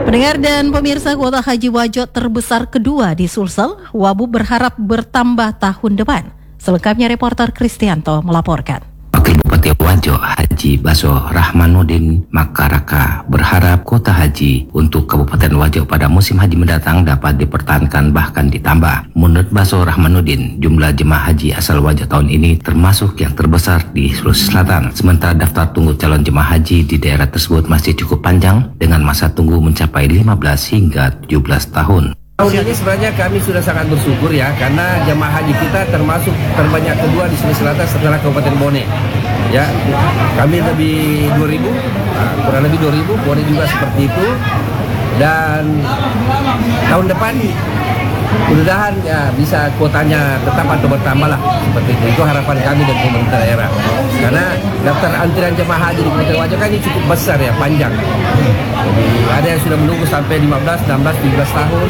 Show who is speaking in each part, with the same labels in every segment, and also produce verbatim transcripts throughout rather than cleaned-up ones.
Speaker 1: Pendengar dan pemirsa, kuota haji wajib terbesar kedua di Sulsel, Wabu berharap bertambah tahun depan. Selengkapnya reporter Kristianto melaporkan.
Speaker 2: Wakil Bupati Wajo Haji Baso Rahmanuddin Makaraka berharap kuota haji untuk Kabupaten Wajo pada musim haji mendatang dapat dipertahankan bahkan ditambah. Menurut Baso Rahmanuddin, jumlah jemaah haji asal Wajo tahun ini termasuk yang terbesar di Sulawesi Selatan. Sementara daftar tunggu calon jemaah haji di daerah tersebut masih cukup panjang dengan masa tunggu mencapai lima belas hingga tujuh belas tahun.
Speaker 3: Tahun ini sebenarnya kami sudah sangat bersyukur ya, karena jemaah haji kita termasuk terbanyak kedua di Sulawesi Selatan setelah Kabupaten Bone. Ya, kami lebih dua ribu, nah, kurang lebih dua ribu, Bone juga seperti itu. Dan tahun depan mudah-mudahan ya bisa kuotanya tetap atau bertambah lah seperti itu. Itu harapan kami dari pemerintah daerah. Karena daftar antrian jemaah haji di Kabupaten Wajo kan ini cukup besar ya, panjang. Jadi ada yang sudah menunggu sampai lima belas, enam belas, tujuh belas tahun.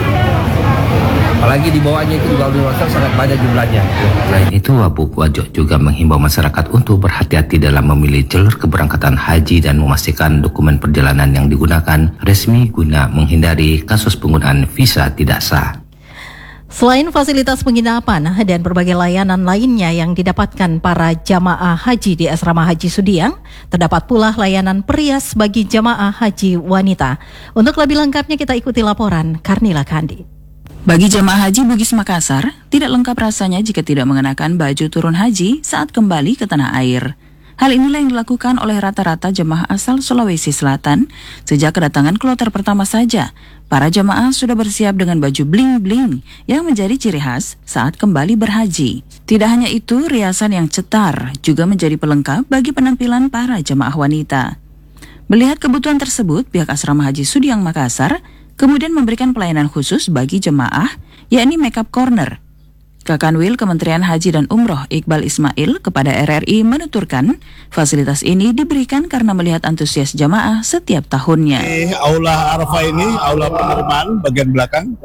Speaker 3: Apalagi di bawahnya itu juga udah sangat banyak jumlahnya.
Speaker 2: Selain itu, Wabuk Wajo juga menghimbau masyarakat untuk berhati-hati dalam memilih jalur keberangkatan haji dan memastikan dokumen perjalanan yang digunakan resmi guna menghindari kasus penggunaan visa tidak sah.
Speaker 1: Selain fasilitas penginapan dan berbagai layanan lainnya yang didapatkan para jamaah haji di Asrama Haji Sudiang, terdapat pula layanan perias bagi jamaah haji wanita. Untuk lebih lengkapnya kita ikuti laporan Karnila Kandi.
Speaker 4: Bagi jamaah haji Bugis Makassar, tidak lengkap rasanya jika tidak mengenakan baju turun haji saat kembali ke tanah air. Hal inilah yang dilakukan oleh rata-rata jemaah asal Sulawesi Selatan. Sejak kedatangan kloter pertama saja, para jemaah sudah bersiap dengan baju bling-bling yang menjadi ciri khas saat kembali berhaji. Tidak hanya itu, riasan yang cetar juga menjadi pelengkap bagi penampilan para jemaah wanita. Melihat kebutuhan tersebut, pihak Asrama Haji Sudiang Makassar kemudian memberikan pelayanan khusus bagi jemaah, yakni Makeup Corner. Kakanwil Kementerian Haji dan Umroh Iqbal Ismail kepada R R I menuturkan, fasilitas ini diberikan karena melihat antusias jamaah setiap tahunnya.
Speaker 5: Di Aula Arafah ini, Aula penerimaan bagian belakang,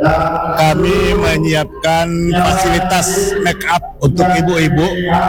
Speaker 5: kami menyiapkan fasilitas make up untuk ibu-ibu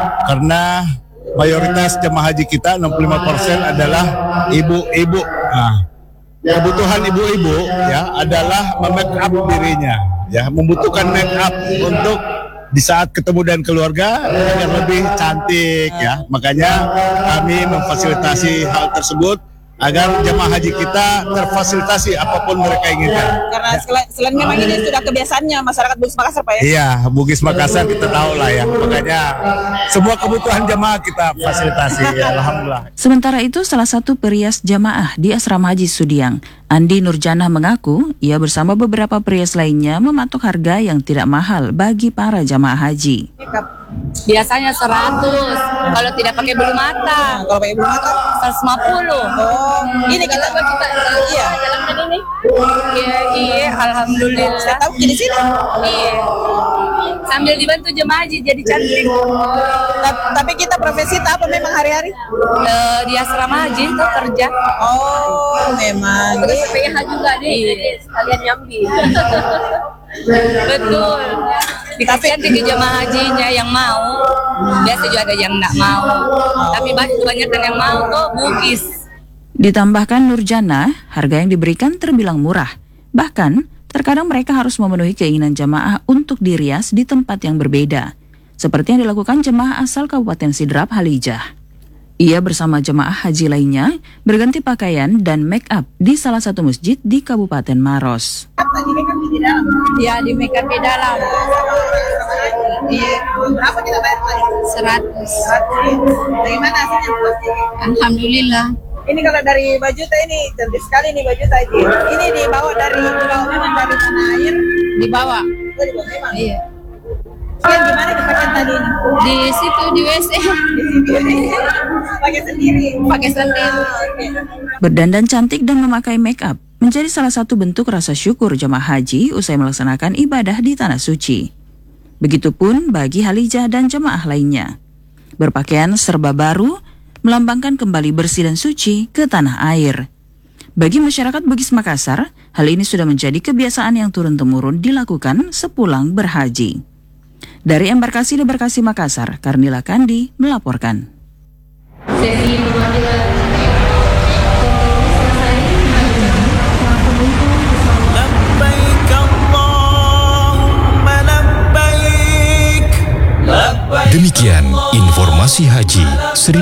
Speaker 5: karena mayoritas jemaah haji kita enam puluh lima persen adalah ibu-ibu. Nah, kebutuhan ibu-ibu ya adalah memake up dirinya, ya membutuhkan make up untuk di saat ketemu dengan keluarga agar lebih cantik ya. Makanya kami memfasilitasi hal tersebut agar jemaah haji kita terfasilitasi apapun mereka inginkan.
Speaker 6: Karena selain, selain memang ini sudah kebiasaannya masyarakat Bugis Makassar, Pak ya?
Speaker 5: Iya, Bugis Makassar kita tahu lah ya. Makanya semua kebutuhan jemaah kita fasilitasi ya, alhamdulillah.
Speaker 4: Sementara itu, salah satu perias jamaah di Asrama Haji Sudiang, Andi Nurjanah, mengaku ia bersama beberapa perias lainnya mematok harga yang tidak mahal bagi para jamaah haji.
Speaker 7: Biasanya seratus, kalau tidak pakai bulu mata.
Speaker 6: Nah, kalau pakai bulu mata
Speaker 7: seratus lima puluh.
Speaker 6: Oh, ini kalau
Speaker 7: kita iya jalankan ini. Iya, iya, alhamdulillah.
Speaker 6: Saya tahu di sini.
Speaker 7: Iya. Sambil dibantu jemaah haji jadi cantik.
Speaker 6: Tapi kita profesi apa memang hari-hari?
Speaker 7: Uh, di asrama haji itu kerja.
Speaker 6: Oh, memang.
Speaker 7: Terus P H juga nih, jadi sekalian nyambi. Betul. Dikasih nanti di jemaah hajinya yang mau. Biasa juga ada yang nggak mau. Tapi banyak yang mau kok Bugis.
Speaker 4: Ditambahkan Nurjana, harga yang diberikan terbilang murah. Bahkan, terkadang mereka harus memenuhi keinginan jamaah untuk dirias di tempat yang berbeda. Seperti yang dilakukan jemaah asal Kabupaten Sidrap Halijah. Ia bersama jemaah haji lainnya berganti pakaian dan make up di salah satu masjid di Kabupaten Maros.
Speaker 7: Ya, di make up di dalam.
Speaker 6: Berapa kita bayar?
Speaker 7: Seratus.
Speaker 6: Bagaimana hasilnya?
Speaker 7: Alhamdulillah.
Speaker 6: Ini kalau dari baju teh ini cantik sekali nih baju teh ini. Ini dibawa dari dibawa memang dari tanah air.
Speaker 7: Dibawa.
Speaker 6: Oh, dibawa memang.
Speaker 7: Iya.
Speaker 6: Sekian gimana dipakai tadi ini?
Speaker 7: Di situ di W C.
Speaker 6: Pakai sendiri.
Speaker 7: Pakai sendiri.
Speaker 4: Berdandan cantik dan memakai make up menjadi salah satu bentuk rasa syukur jemaah haji usai melaksanakan ibadah di tanah suci. Begitupun bagi Halijah dan jemaah lainnya. Berpakaian serba baru melambangkan kembali bersih dan suci ke tanah air. Bagi masyarakat Bugis Makassar, hal ini sudah menjadi kebiasaan yang turun-temurun dilakukan sepulang berhaji. Dari Embarkasi Debarkasi Makassar, Karnila Kandi melaporkan.
Speaker 8: Sesi perwakilan Demikian informasi haji